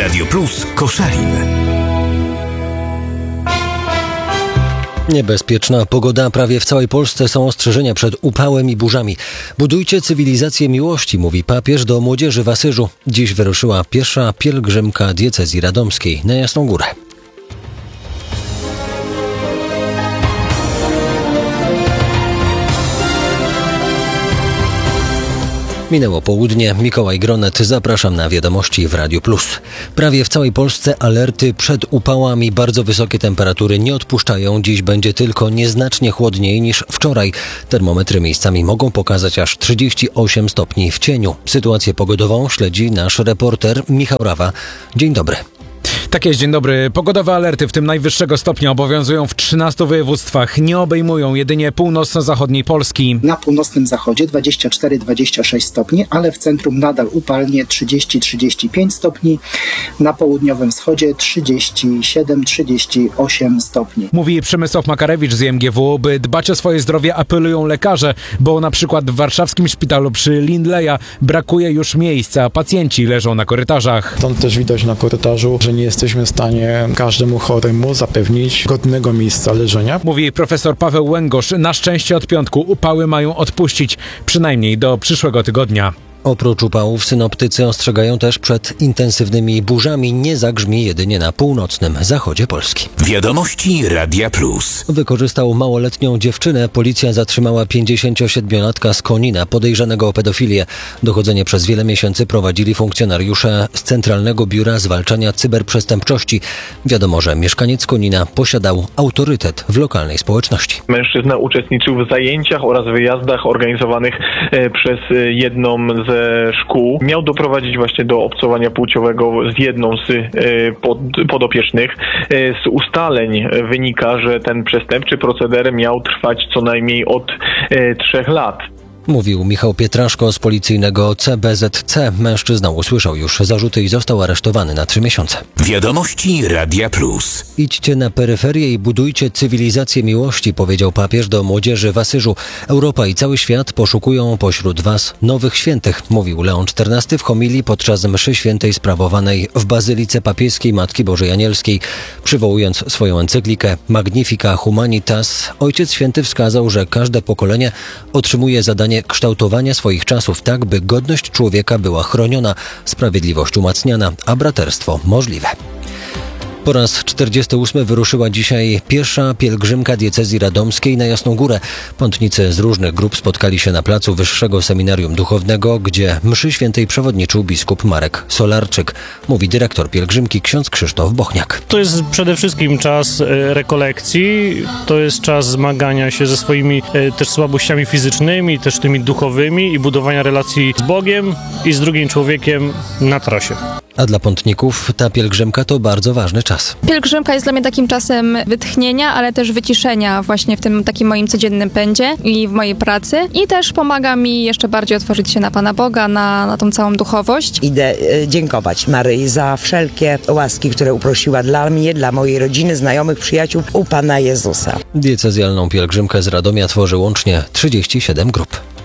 Radio Plus Koszalin. Niebezpieczna pogoda. Prawie w całej Polsce są ostrzeżenia przed upałem i burzami. Budujcie cywilizację miłości, mówi papież do młodzieży w Asyżu. Dziś wyruszyła pierwsza pielgrzymka diecezji radomskiej na Jasną Górę. Minęło południe. Mikołaj Gronet, zapraszam na wiadomości w Radiu Plus. Prawie w całej Polsce alerty przed upałami. Bardzo wysokie temperatury nie odpuszczają. Dziś będzie tylko nieznacznie chłodniej niż wczoraj. Termometry miejscami mogą pokazać aż 38 stopni w cieniu. Sytuację pogodową śledzi nasz reporter Michał Rawa. Dzień dobry. Tak jest, dzień dobry. Pogodowe alerty, w tym najwyższego stopnia, obowiązują w 13 województwach. Nie obejmują jedynie północno-zachodniej Polski. Na północnym zachodzie 24-26 stopni, ale w centrum nadal upalnie 30-35 stopni. Na południowym wschodzie 37-38 stopni. Mówi Przemysław Makarewicz z IMGW. By dbać o swoje zdrowie, apelują lekarze, bo na przykład w warszawskim szpitalu przy Lindleya brakuje już miejsca, a pacjenci leżą na korytarzach. Stąd też widać na korytarzu, że nie jesteśmy w stanie każdemu choremu zapewnić godnego miejsca leżenia. Mówi profesor Paweł Łęgosz. Na szczęście od piątku upały mają odpuścić, przynajmniej do przyszłego tygodnia. Oprócz upałów synoptycy ostrzegają też przed intensywnymi burzami. Nie zagrzmi jedynie na północnym zachodzie Polski. Wiadomości Radia Plus. Wykorzystał małoletnią dziewczynę. Policja zatrzymała 57-latka z Konina, podejrzanego o pedofilię. Dochodzenie przez wiele miesięcy prowadzili funkcjonariusze z Centralnego Biura Zwalczania Cyberprzestępczości. Wiadomo, że mieszkaniec Konina posiadał autorytet w lokalnej społeczności. Mężczyzna uczestniczył w zajęciach oraz wyjazdach organizowanych przez jedną ze szkół. Miał doprowadzić właśnie do obcowania płciowego z jedną z podopiecznych. Z ustaleń wynika, że ten przestępczy proceder miał trwać co najmniej od 3 lat. Mówił Michał Pietraszko z policyjnego CBZC. Mężczyzna usłyszał już zarzuty i został aresztowany na 3 miesiące. Wiadomości Radia Plus. Idźcie na peryferię i budujcie cywilizację miłości, powiedział papież do młodzieży w Asyżu. Europa i cały świat poszukują pośród was nowych świętych, mówił Leon XIV w homilii podczas mszy świętej sprawowanej w Bazylice Papieskiej Matki Bożej Anielskiej. Przywołując swoją encyklikę Magnifica Humanitas, Ojciec Święty wskazał, że każde pokolenie otrzymuje zadanie kształtowania swoich czasów tak, by godność człowieka była chroniona, sprawiedliwość umacniana, a braterstwo możliwe. Po raz 48 wyruszyła dzisiaj pierwsza pielgrzymka diecezji radomskiej na Jasną Górę. Pątnicy z różnych grup spotkali się na placu Wyższego Seminarium Duchownego, gdzie mszy świętej przewodniczył biskup Marek Solarczyk. Mówi dyrektor pielgrzymki ksiądz Krzysztof Bochniak. To jest przede wszystkim czas rekolekcji, to jest czas zmagania się ze swoimi też słabościami fizycznymi, też tymi duchowymi i budowania relacji z Bogiem i z drugim człowiekiem na trasie. A dla pątników ta pielgrzymka to bardzo ważny czas. Pielgrzymka jest dla mnie takim czasem wytchnienia, ale też wyciszenia właśnie w tym takim moim codziennym pędzie i w mojej pracy. I też pomaga mi jeszcze bardziej otworzyć się na Pana Boga, na tą całą duchowość. Idę dziękować Maryi za wszelkie łaski, które uprosiła dla mnie, dla mojej rodziny, znajomych, przyjaciół u Pana Jezusa. Diecezjalną pielgrzymkę z Radomia tworzy łącznie 37 grup.